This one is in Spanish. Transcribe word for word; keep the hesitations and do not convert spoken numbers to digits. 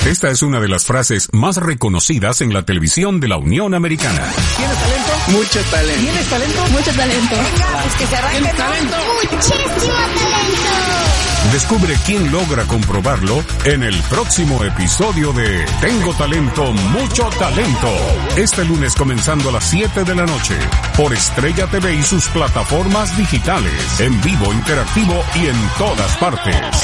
Esta es una de las frases más reconocidas en la televisión de la Unión Americana. ¿Tienes talento? Mucho talento. ¿Tienes talento? Mucho talento. Venga, pues que se arranque. ¿Tienes talento? Muchísimo talento. Descubre quién logra comprobarlo en el próximo episodio de Tengo Talento, Mucho Talento. Este lunes comenzando a las siete de la noche por Estrella T V y sus plataformas digitales, en vivo, interactivo y en todas partes.